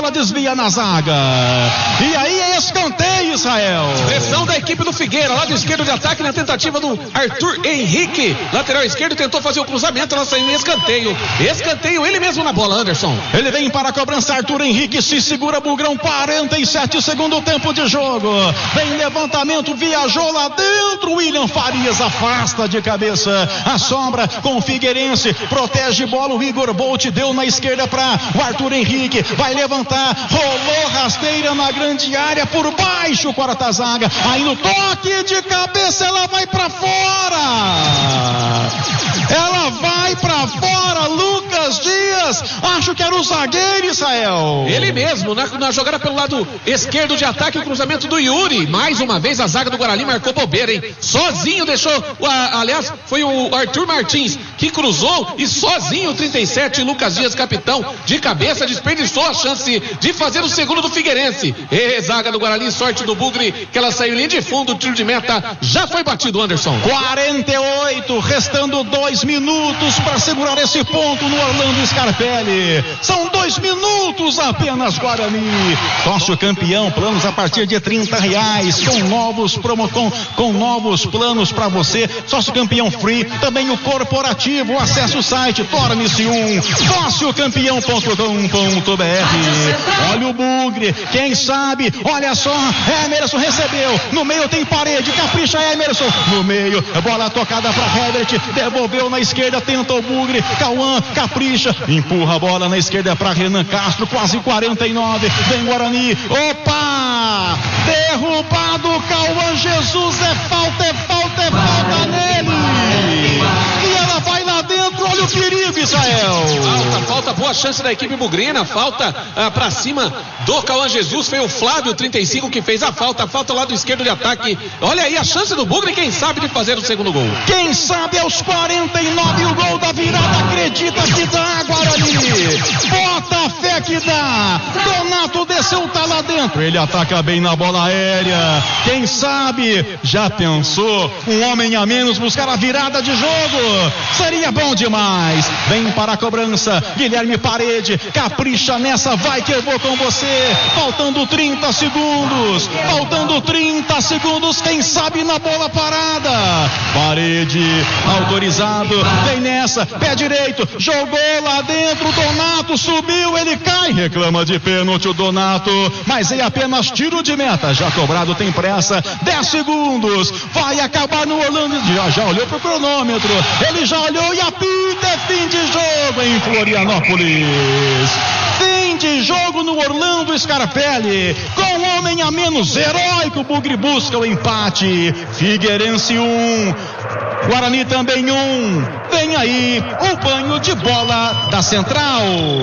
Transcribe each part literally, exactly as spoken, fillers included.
bola desvia na zaga. E aí é escanteio, Israel. Pressão da equipe do Figueira, lado esquerdo de ataque na tentativa do Arthur Henrique. Lateral esquerdo tentou fazer o cruzamento, ela saiu em escanteio. Escanteio, ele mesmo na bola, Anderson. Ele vem para a cobrança, Arthur Henrique se segura, Bugrão, quarenta e sete segundo tempo de jogo. Vem levantamento, viajou lá dentro, William Farias afasta de cabeça. A sobra com o Figueirense, protege bola, o Igor Bolt deu na esquerda para o Arthur Henrique, vai levantar, rolou rasteira na grande área, por baixo, quarta-zaga, aí no toque de cabeça, ela vai para fora. Ela vai pra fora, Lucas Dias, acho que era o zagueiro, Israel. Ele mesmo, na, na jogada pelo lado esquerdo de ataque, o cruzamento do Yuri, mais uma vez a zaga do Guarani marcou bobeira, hein? Sozinho deixou, a, aliás, foi o Arthur Martins que cruzou e sozinho, trinta e sete, Lucas Dias, capitão, de cabeça, desperdiçou a chance de fazer o segundo do Figueirense. E zaga do Guarani, sorte do Bugre, que ela saiu linha de fundo, o tiro de meta já foi batido, Anderson. quarenta e oito, restando dois minutos para segurar esse ponto no Orlando Scarpelli. São dois minutos apenas, Guarani. Sócio campeão, planos a partir de trinta reais, com novos promo, com, com novos planos para você. Sócio campeão free, também o corporativo. Acesse o site, torne-se um sócio campeão ponto com ponto b r. Olha o Bugre, quem sabe, olha só, Emerson recebeu, no meio tem parede, capricha Emerson, no meio, bola tocada para Herbert, devolveu na esquerda, tenta o Bugre, Cauã, capricha, empurra a bola na esquerda para Renan Castro, quase quarenta e nove, vem Guarani, opa, derrubado Cauã Jesus, é falta, é falta, é falta nele, e ela vai lá dentro, olha o perigo, Israel. Falta, falta, boa chance da equipe bugrina, falta ah, pra cima do Cauã Jesus, foi o Flávio, trinta e cinco, que fez a falta, falta lá do esquerdo de ataque, olha aí a chance do Bugre, quem sabe de fazer o segundo gol. Quem sabe aos quarenta e nove o gol da virada, acredita que dá, Guarani, bota a fé que dá, Donato desceu, tá lá dentro, ele ataca bem na bola aérea, quem sabe, já pensou, um homem a menos buscar a virada de jogo, seria bom demais, vem para a cobrança, Guilherme Parede, capricha nessa, vai que eu vou com você, faltando trinta segundos, faltando trinta segundos, quem sabe na bola parada, Parede, autorizado, vem nessa, pé direito, jogou lá dentro, Donato subiu, ele cai, reclama de pênalti o Donato, mas é apenas tiro de meta, já cobrado, tem pressa, dez segundos, vai acabar no Orlando, já, já olhou pro cronômetro, ele já olhou e apita, é fim de jogo em Florianópolis, fim de jogo no Orlando Scarpelli, com homem a menos, heróico, Bugre busca o empate, Figueirense um, Guarani também um, vem aí o banho de bola da Central.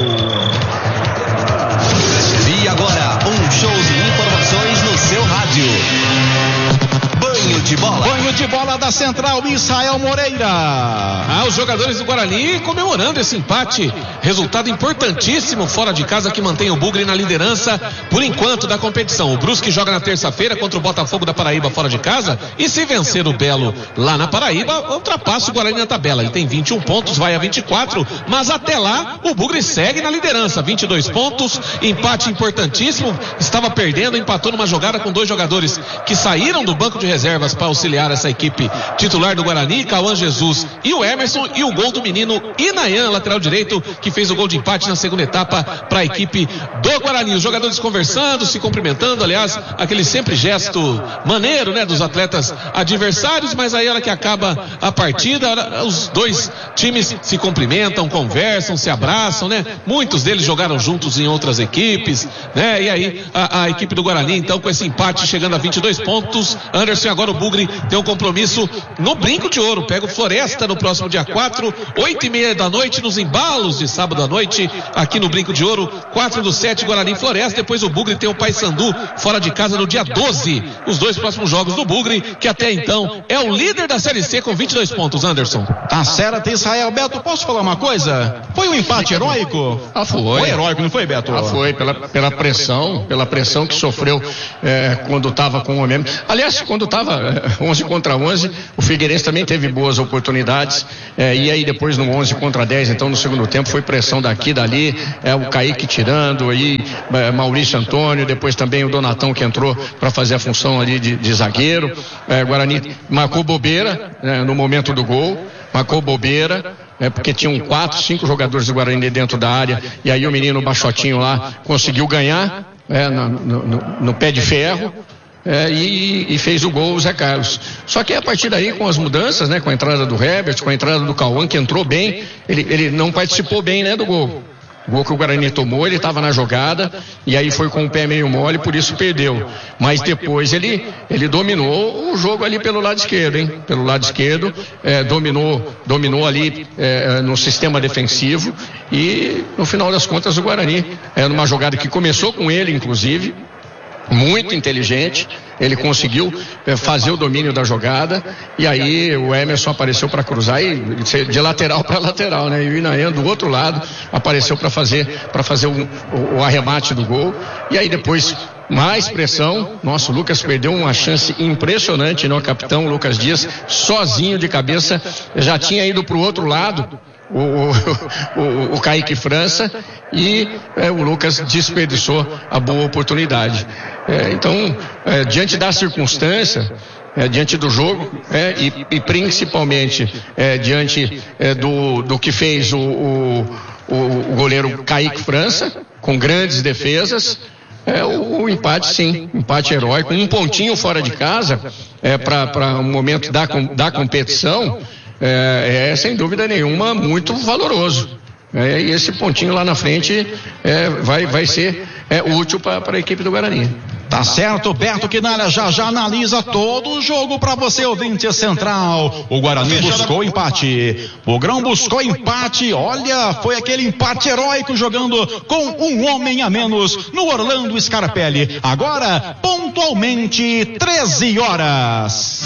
E agora, um show de informações no seu rádio. Banho de bola. Banho de bola da Central, Israel Moreira. Ah, os jogadores do Guarani comemorando esse empate. Resultado importantíssimo fora de casa que mantém o Bugre na liderança por enquanto da competição. O Brusque joga na terça-feira contra o Botafogo da Paraíba fora de casa. E se vencer o Belo lá na Paraíba, ultrapassa o Guarani na tabela. Ele tem vinte e um pontos, vai a vinte e quatro. Mas até lá, o Bugre segue na liderança. vinte e dois pontos, empate importantíssimo. Estava perdendo, empatou numa jogada com dois jogadores que saíram do banco de reservas para auxiliar essa equipe titular do Guarani, Cauã Jesus e o Emerson, e o gol do menino Inayan, lateral direito, que fez o gol de empate na segunda etapa para a equipe do Guarani. Os jogadores conversando, se cumprimentando, aliás, aquele sempre gesto maneiro, né, dos atletas adversários, mas aí a hora que acaba a partida, os dois times se cumprimentam, conversam, se abraçam, né, muitos deles jogaram juntos em outras equipes, né, e aí a, a equipe do Guarani, então, com esse empate chegando a vinte e dois pontos, Anderson, agora o Bugre tem um compromisso no Brinco de Ouro, pega o Floresta no próximo dia quatro, oito e meia da noite, nos embalos de sábado à noite, aqui no Brinco de Ouro, quatro do sete, Guarani e Floresta. Depois o Bugre tem o Paysandu fora de casa no dia doze, os dois próximos jogos do Bugre, que até então é o líder da Série C com vinte e dois pontos, Anderson. Tá certo, Israel. Beto, posso falar uma coisa? Foi um empate heróico? Ah, foi. Foi heróico, não foi, Beto? Ah, foi, pela, pela pressão, pela pressão que sofreu é, quando estava com o homem. Aliás, quando estava onze contra onze, O Figueirense também teve boas oportunidades, é, e aí depois no onze contra dez, então no segundo tempo foi pressão daqui, dali, é, o Kaique tirando, aí é, Maurício Antônio, depois também o Donatão que entrou para fazer a função ali de, de zagueiro. É, Guarani marcou bobeira, né, no momento do gol, marcou bobeira, é, porque tinham quatro, cinco jogadores do Guarani dentro da área, e aí o menino baixotinho lá conseguiu ganhar, é, no, no, no pé de ferro, é, e, e fez o gol o Zé Carlos. Só que a partir daí, com as mudanças, né, com a entrada do Herbert, com a entrada do Cauã, que entrou bem, ele, ele não participou bem, né, do gol. O gol que o Guarani tomou, ele estava na jogada, e aí foi com o pé meio mole, por isso perdeu. Mas depois ele, ele dominou o jogo ali pelo lado esquerdo, hein? Pelo lado esquerdo, é, dominou, dominou ali é, no sistema defensivo, e no final das contas o Guarani, é, numa jogada que começou com ele, inclusive, muito inteligente, ele conseguiu é, fazer o domínio da jogada, e aí o Emerson apareceu para cruzar, e de lateral para lateral, né? E o Inayan do outro lado apareceu para fazer para fazer o, o, o arremate do gol, e aí depois mais pressão. Nossa, o Lucas perdeu uma chance impressionante, não? O capitão Lucas Dias, sozinho de cabeça, já tinha ido para o outro lado, o, o, o, o Kaique França, e é, o Lucas desperdiçou a boa oportunidade. É, então, é, diante da circunstância, é, diante do jogo, é, e, e principalmente é, diante é, do, do que fez o, o, o goleiro Kaique França, com grandes defesas, é, o, o empate, sim, empate heróico, um pontinho fora de casa, é, para o momento da, da competição, é, é sem dúvida nenhuma muito valoroso. É, e esse pontinho lá na frente é, vai, vai ser é, útil para a equipe do Guarani. Tá certo, Beto Quinalha já já analisa todo o jogo para você, ouvinte central. O Guarani buscou empate, o Grão buscou empate, olha, foi aquele empate heróico jogando com um homem a menos no Orlando Scarpelli. Agora, pontualmente, treze horas.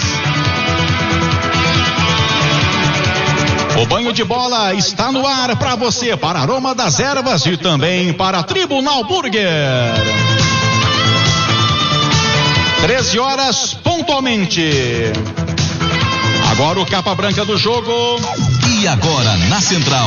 O banho de bola está no ar para você, para Aroma das Ervas e também para Tribunal Burger. treze horas pontualmente. Agora o capa branca do jogo. E agora na Central,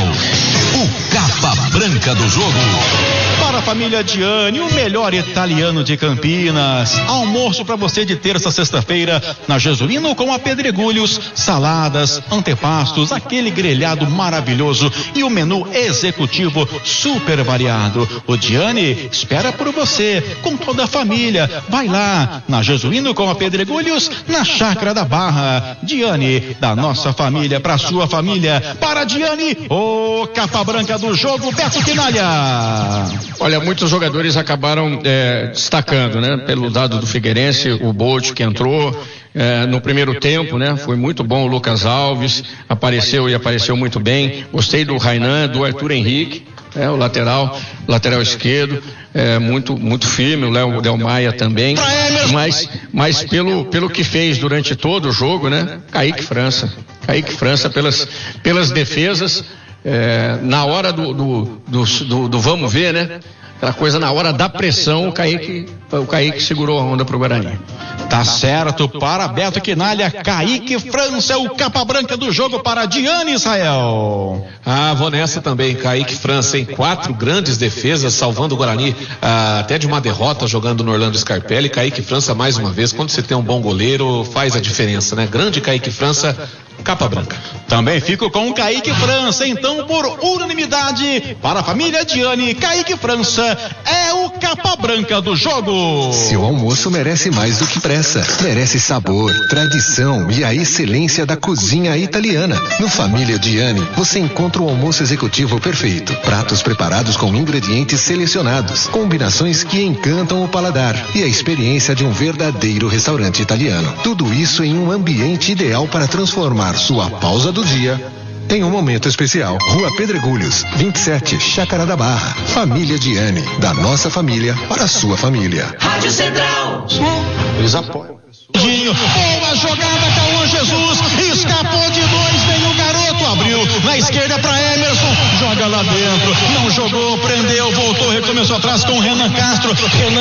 o capa branca do jogo. Para a família Diani, o melhor italiano de Campinas. Almoço para você de terça a sexta-feira na Jesuíno com a Pedregulhos, saladas, antepastos, aquele grelhado maravilhoso e o menu executivo super variado. O Diani espera por você com toda a família. Vai lá na Jesuíno com a Pedregulhos, na Chácara da Barra. Diani, da nossa família para sua família. Para Diani, o capa branca do jogo, Beto Quinalha. Olha, muitos jogadores acabaram é, destacando, né? Pelo lado do Figueirense, o Bolt que entrou é, no primeiro tempo, né? Foi muito bom o Lucas Alves, apareceu e apareceu muito bem. Gostei do Rainan, do Arthur Henrique, é, o lateral, lateral esquerdo, é, muito, muito firme, o Léo Del Maia também. Mas, mas pelo, pelo que fez durante todo o jogo, né? Kaique França, Kaique França pelas, pelas defesas. É, na hora do do, do, do, do vamos ver, né? Aquela coisa na hora da pressão, o Kaique, o Kaique segurou a onda pro Guarani. Tá certo, para Beto Quinalha, Kaique França, o capa branca do jogo para Diane Israel. Ah, vou nessa também, Kaique França em quatro grandes defesas, salvando o Guarani ah, até de uma derrota jogando no Orlando Scarpelli. Kaique França mais uma vez, quando você tem um bom goleiro, faz a diferença, né? Grande Kaique França, capa branca. Também fico com o Kaique França, então por unanimidade, para a família Diane, Kaique França é o capa branca do jogo. Seu almoço merece mais do que pressa, merece sabor, tradição e a excelência da cozinha italiana. No Família Diane, você encontra o almoço executivo perfeito, pratos preparados com ingredientes selecionados, combinações que encantam o paladar e a experiência de um verdadeiro restaurante italiano. Tudo isso em um ambiente ideal para transformar sua pausa do dia em um momento especial. Rua Pedregulhos, vinte e sete, Chácara da Barra. Família Diane, da nossa família para a sua família. Rádio Central. Eles apoiam. Boa jogada, Cauã Jesus, escapou de dois, vem o garoto, abriu na esquerda para Emerson, joga lá dentro, não jogou, prendeu, voltou, recomeçou atrás com o Renan Castro, Renan